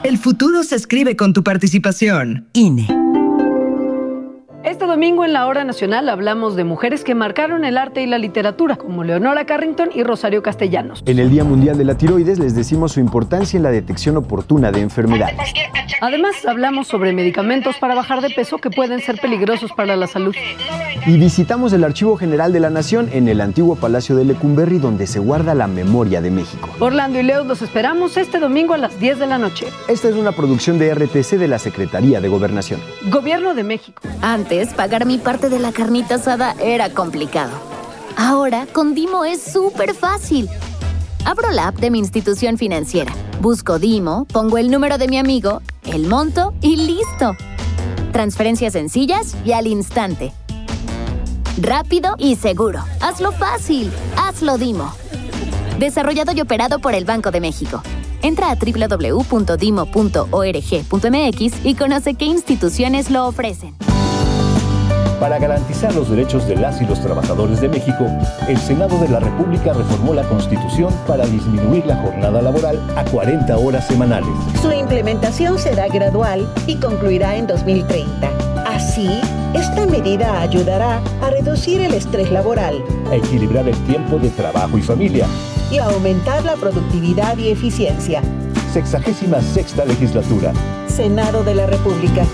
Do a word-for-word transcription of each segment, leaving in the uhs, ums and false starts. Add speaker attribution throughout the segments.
Speaker 1: El futuro se escribe con tu participación. I N E.
Speaker 2: Este domingo en la Hora Nacional hablamos de mujeres que marcaron el arte y la literatura, como Leonora Carrington y Rosario Castellanos.
Speaker 3: En el Día Mundial de la Tiroides les decimos su importancia en la detección oportuna de enfermedades.
Speaker 2: Además, hablamos sobre medicamentos para bajar de peso que pueden ser peligrosos para la salud.
Speaker 3: Y visitamos el Archivo General de la Nación en el antiguo Palacio de Lecumberri, donde se guarda la memoria de México.
Speaker 2: Orlando y Leo los esperamos este domingo a las diez de la noche.
Speaker 3: Esta es una producción de R T C de la Secretaría de Gobernación.
Speaker 2: Gobierno de México.
Speaker 4: Antes, pagar mi parte de la carnita asada era complicado. Ahora, con Dimo es súper fácil. Abro la app de mi institución financiera, busco Dimo, pongo el número de mi amigo, el monto y listo. Transferencias sencillas y al instante. Rápido y seguro. Hazlo fácil. Hazlo Dimo. Desarrollado y operado por el Banco de México. Entra a doble u doble u doble u punto dimo punto org punto m x y conoce qué instituciones lo ofrecen.
Speaker 5: Para garantizar los derechos de las y los trabajadores de México, el Senado de la República reformó la Constitución para disminuir la jornada laboral a cuarenta horas semanales.
Speaker 6: Su implementación será gradual y concluirá en dos mil treinta. Así, esta medida ayudará a reducir el estrés laboral,
Speaker 5: a equilibrar el tiempo de trabajo y familia
Speaker 6: y a aumentar la productividad y eficiencia.
Speaker 5: Sexagésima sexta legislatura.
Speaker 6: Senado de la República.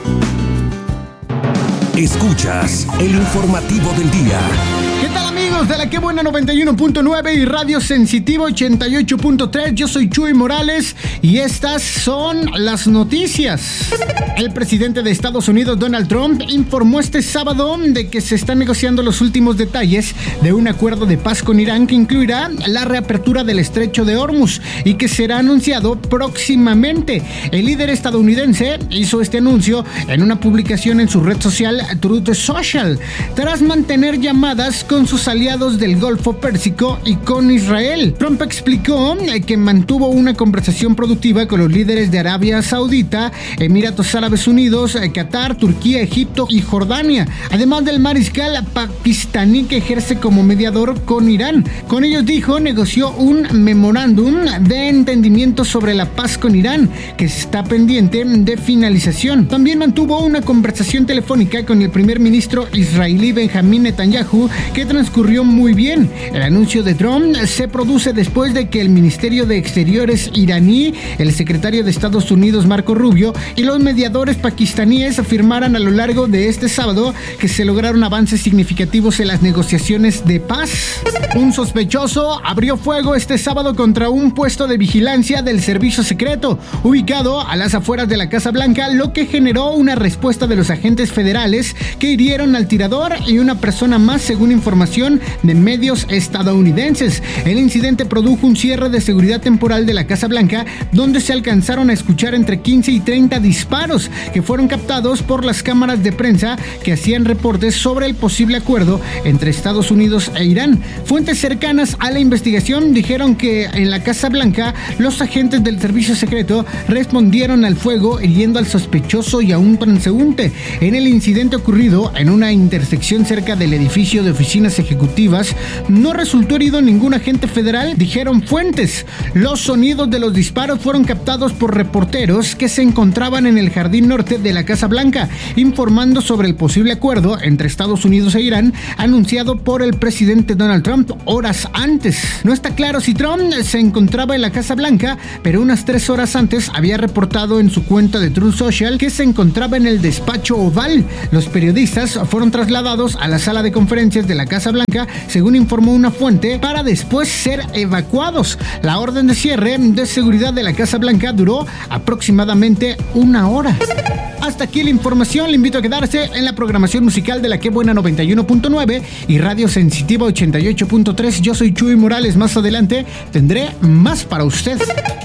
Speaker 7: Escuchas el informativo del día.
Speaker 8: ¿Qué tal, amigos de la Qué Buena noventa y uno punto nueve y Radio Sensitivo ochenta y ocho punto tres? Yo soy Chuy Morales y estas son las noticias. El presidente de Estados Unidos, Donald Trump, informó este sábado de que se están negociando los últimos detalles de un acuerdo de paz con Irán que incluirá la reapertura del estrecho de Hormuz y que será anunciado próximamente. El líder estadounidense hizo este anuncio en una publicación en su red social Truth Social, tras mantener llamadas con sus aliados del Golfo Pérsico y con Israel. Trump explicó que mantuvo una conversación productiva con los líderes de Arabia Saudita, Emiratos Árabes Unidos, Qatar, Turquía, Egipto y Jordania, además del mariscal pakistaní que ejerce como mediador con Irán. Con ellos, dijo, negoció un memorándum de entendimiento sobre la paz con Irán, que está pendiente de finalización. También mantuvo una conversación telefónica con el primer ministro israelí Benjamín Netanyahu, que transcurrió muy bien. El anuncio de Trump se produce después de que el Ministerio de Exteriores iraní, el secretario de Estados Unidos Marco Rubio y los mediadores pakistaníes afirmaran a lo largo de este sábado que se lograron avances significativos en las negociaciones de paz. Un sospechoso abrió fuego este sábado contra un puesto de vigilancia del servicio secreto ubicado a las afueras de la Casa Blanca, lo que generó una respuesta de los agentes federales que hirieron al tirador y una persona más, según información de medios estadounidenses. El incidente produjo un cierre de seguridad temporal de la Casa Blanca, donde se alcanzaron a escuchar entre quince y treinta disparos que fueron captados por las cámaras de prensa que hacían reportes sobre el posible acuerdo entre Estados Unidos e Irán. Fuentes cercanas a la investigación dijeron que en la Casa Blanca los agentes del servicio secreto respondieron al fuego hiriendo al sospechoso y a un transeúnte. En el incidente ocurrido en una intersección cerca del edificio de oficinas ejecutivas, no resultó herido ningún agente federal, dijeron fuentes. Los sonidos de los disparos fueron captados por reporteros que se encontraban en el jardín norte de la Casa Blanca, informando sobre el posible acuerdo entre Estados Unidos e Irán, anunciado por el presidente Donald Trump horas antes. No está claro si Trump se encontraba en la Casa Blanca, pero unas tres horas antes había reportado en su cuenta de Truth Social que se encontraba en el despacho oval. Los periodistas fueron trasladados a la sala de conferencias de la Casa Blanca, según informó una fuente, para después ser evacuados. La orden de cierre de seguridad de la Casa Blanca duró aproximadamente una hora. Hasta aquí la información. Le invito a quedarse en la programación musical de la Qué Buena noventa y uno punto nueve y Radio Sensitiva ochenta y ocho punto tres. Yo soy Chuy Morales. Más adelante tendré más para usted.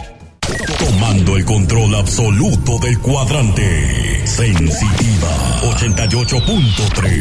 Speaker 7: Tomando el control absoluto del cuadrante. Sensitiva ochenta y ocho punto tres.